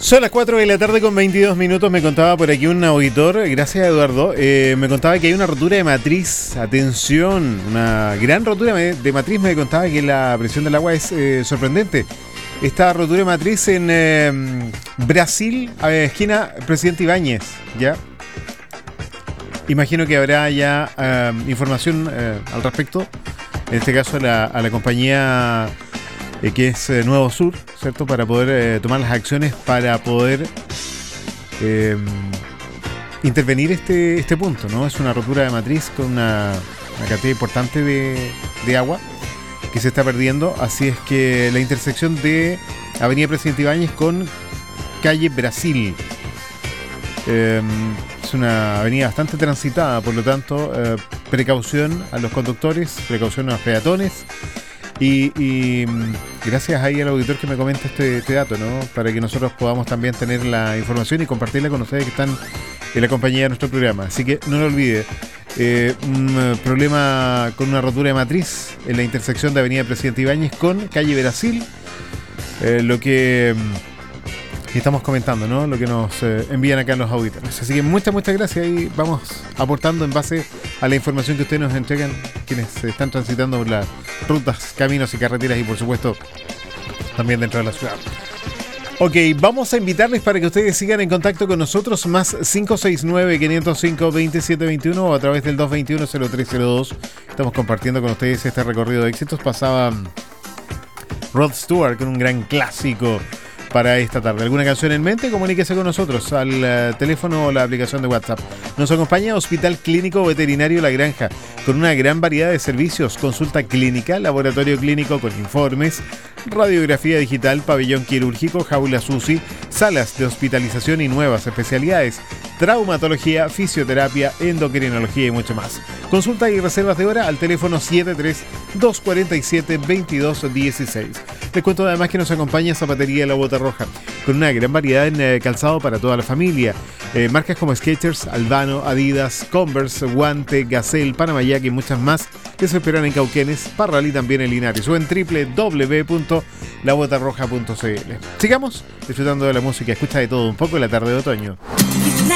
Son las 4 de la tarde con 22 minutos. Me contaba por aquí un auditor, gracias a Eduardo, me contaba que hay una rotura de matriz. Atención, una gran rotura de matriz. Me contaba que la presión del agua es sorprendente. Esta rotura de matriz en Brasil, esquina Presidente Ibáñez, ¿ya? Imagino que habrá ya información al respecto. En este caso a la compañía que es Nuevo Sur, ¿cierto? Para poder tomar las acciones para poder intervenir este punto, ¿no? Es una rotura de matriz con una cantidad importante de agua que se está perdiendo. Así es que la intersección de Avenida Presidente Ibáñez con calle Brasil es una avenida bastante transitada, por lo tanto precaución a los conductores, precaución a los peatones y gracias ahí al auditor que me comenta este dato, ¿no? Para que nosotros podamos también tener la información y compartirla con ustedes que están en la compañía de nuestro programa. Así que no lo olvide, un problema con una rotura de matriz en la intersección de Avenida Presidente Ibáñez con calle Brasil, lo que estamos comentando, ¿no? Lo que nos envían acá los auditores. Así que muchas gracias y vamos aportando en base a la información que ustedes nos entregan, quienes están transitando por las rutas, caminos y carreteras y por supuesto también dentro de la ciudad. Ok, vamos a invitarles para que ustedes sigan en contacto con nosotros, más 569-505-2721 o a través del 221-0302. Estamos compartiendo con ustedes este recorrido de éxitos. Pasaba Rod Stewart con un gran clásico para esta tarde. ¿Alguna canción en mente? Comuníquese con nosotros al teléfono o la aplicación de WhatsApp. Nos acompaña Hospital Clínico Veterinario La Granja, con una gran variedad de servicios: consulta clínica, laboratorio clínico con informes, radiografía digital, pabellón quirúrgico, jaulas UCI, salas de hospitalización y nuevas especialidades, traumatología, fisioterapia, endocrinología y mucho más. Consulta y reservas de hora al teléfono 73-247-2216. Les cuento además que nos acompaña Zapatería La Bota Roja, con una gran variedad en calzado para toda la familia. Marcas como Skechers, Albano, Adidas, Converse, Guante, Gazelle, Panamayac y muchas más les esperan en Cauquenes, Parral y también en Linares o en www.labotarroja.cl. Sigamos disfrutando de la música. Escucha de todo un poco en la tarde de otoño.